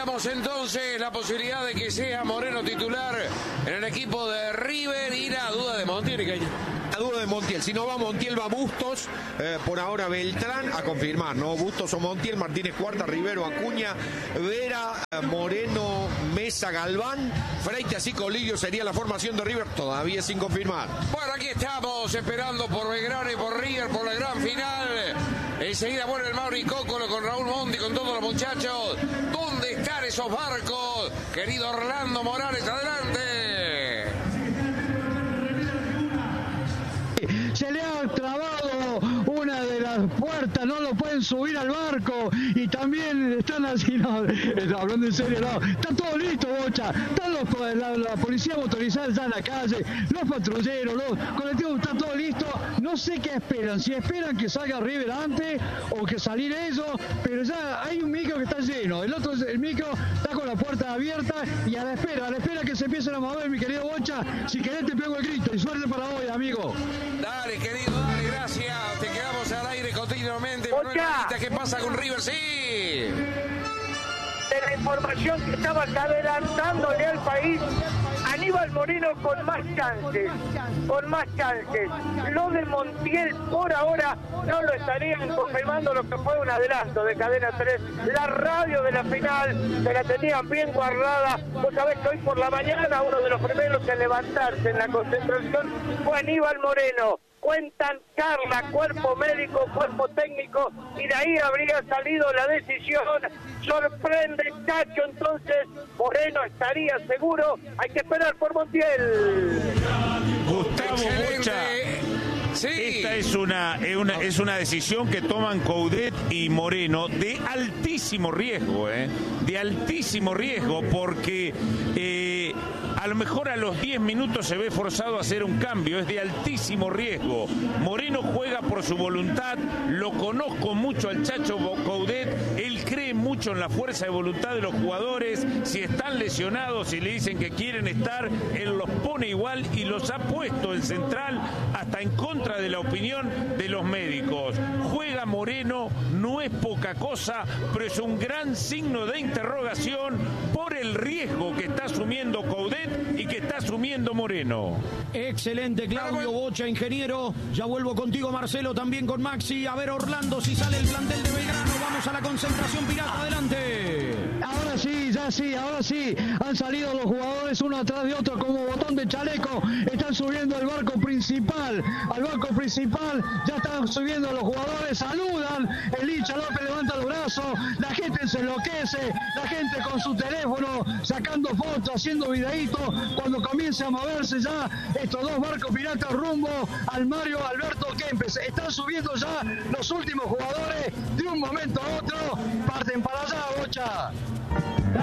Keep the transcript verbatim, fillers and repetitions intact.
Veamos entonces la posibilidad de que sea Moreno titular en el equipo de River y la duda de Montiel. La duda de Montiel, si no va Montiel va Bustos, eh, por ahora Beltrán a confirmar, ¿no? Bustos o Montiel, Martínez Cuarta, Rivero, Acuña, Vera, eh, Moreno, Mesa, Galván, Freitas y Colidio sería la formación de River, todavía sin confirmar. Bueno, aquí estamos esperando por Belgrano y por River por la gran final. Enseguida vuelve el Mauri Cócolo con Raúl Monti, con todos los muchachos. ¿Dónde están esos barcos? Querido Orlando Morales, adelante. Se le ha trabado una de las puertas, no lo pueden subir al barco y también están así, no, hablando en serio, no, está todo listo, Bocha, están los, la, la policía motorizada ya en la calle, los patrulleros, los colectivos, está todo listo, no sé qué esperan, si esperan que salga River antes o que salir ellos, pero ya hay un micro que está lleno, el otro, el micro está con la puerta abierta y a la espera, a la espera que se empiecen a mover, mi querido Bocha, si querés te pego el grito y suerte para hoy, amigo. Dale, querido, dale, gracias. Te quedamos al aire continuamente. ¿Qué pasa con River? Sí. De la información que estaba adelantándole al país, Aníbal Moreno con más chances, con más chances. Lo de Montiel por ahora no lo estarían confirmando, lo que fue un adelanto de Cadena tres. La radio de la final se la tenían bien guardada. Vos sabés que hoy por la mañana uno de los primeros en levantarse en la concentración fue Aníbal Moreno. Cuentan Carla, cuerpo médico, cuerpo técnico, y de ahí habría salido la decisión. Sorprende Chacho, entonces Moreno estaría seguro. Hay que esperar por Montiel. Gustavo Bocha. Sí. Esta es una, es una es una decisión que toman Coudet y Moreno de altísimo riesgo, ¿eh? De altísimo riesgo, porque eh, a lo mejor a los diez minutos se ve forzado a hacer un cambio, es de altísimo riesgo. Moreno juega por su voluntad, lo conozco mucho al Chacho Coudet, él cree mucho en la fuerza de voluntad de los jugadores, si están lesionados, si le dicen que quieren estar, él los pone igual y los ha puesto en central hasta en contra de la opinión de los médicos. Juega Moreno, no es poca cosa, pero es un gran signo de interrogación por el riesgo que está asumiendo Coudet y que está asumiendo Moreno. Excelente, Claudio Bocha, ingeniero. Ya vuelvo contigo, Marcelo, también con Maxi. A ver, Orlando, si sale el plantel de Belgrano. Vamos a la concentración pirata, adelante. Ahora sí, ya sí, ahora sí. Han salido los jugadores uno atrás de otro como botón de chaleco. Están subiendo al barco principal. Al barco principal ya están subiendo los jugadores. Saludan. El hincha López levanta los brazos. La gente se enloquece. La gente con su teléfono sacando fotos, haciendo videitos. Cuando comience a moverse ya estos dos barcos piratas rumbo al Mario Alberto Kempes. Están subiendo ya los últimos jugadores. De un momento a otro parten para allá, Bocha.